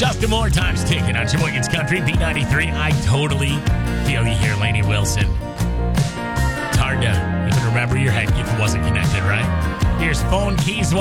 Justin Moore, Time's Ticking on Sheboygan's Country, B93. I totally feel you here, Lainey Wilson. It's hard to even remember your head if it wasn't connected, right? Here's Phone Keys